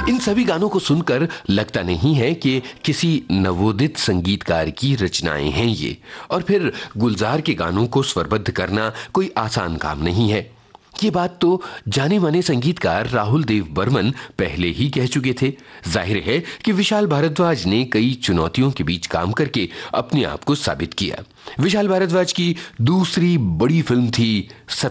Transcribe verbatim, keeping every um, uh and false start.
इन सभी गानों को सुनकर लगता नहीं है कि किसी नवोदित संगीतकार की रचनाएं हैं ये। और फिर गुलजार के गानों को स्वरबद्ध करना कोई आसान काम नहीं है। ये बात तो जाने माने संगीतकार राहुल देव बर्मन पहले ही कह चुके थे। जाहिर है कि विशाल भारद्वाज ने कई चुनौतियों के बीच काम करके अपने आप को साबित किया। विशाल भारद्वाज की दूसरी बड़ी फिल्म थी